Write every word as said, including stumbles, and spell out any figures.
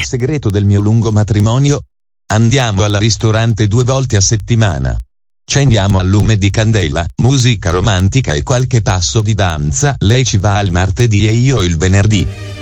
segreto del mio lungo matrimonio? Andiamo al ristorante due volte a settimana. Scendiamo al lume di candela, musica romantica e qualche passo di danza. Lei ci va il martedì e io il venerdì.